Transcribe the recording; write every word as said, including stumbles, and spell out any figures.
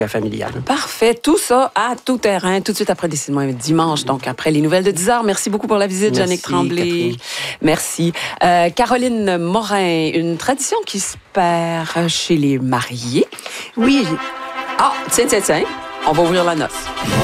familiale. Parfait. Tout ça à tout terrain, tout de suite après Décide-moi dimanche, donc après les nouvelles de dix heures. Merci beaucoup pour la visite, Jannick Tremblay. Catherine. Merci. Euh, Caroline Morin, une tradition qui se perd chez les mariés. Oui. Ah, tiens, tiens, tiens. On va ouvrir la noce.